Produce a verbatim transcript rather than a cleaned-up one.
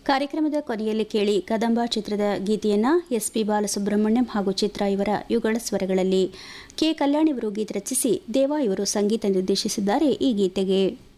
ಕಾರ್ಯಕ್ರಮದ ಕೊನೆಯಲ್ಲಿ ಕೇಳಿ ಕದಂಬ ಚಿತ್ರದ ಗೀತೆಯನ್ನು ಎಸ್ ಪಿ ಬಾಲಸುಬ್ರಹ್ಮಣ್ಯಂ ಹಾಗೂ ಚಿತ್ರ ಇವರ ಯುಗಳ ಸ್ವರಗಳಲ್ಲಿ. ಕೆ ಕಲ್ಯಾಣ್ ಇವರು ಗೀತೆ ರಚಿಸಿ ದೇವಾ ಇವರು ಸಂಗೀತ ನಿರ್ದೇಶಿಸಿದ್ದಾರೆ ಈ ಗೀತೆಗೆ.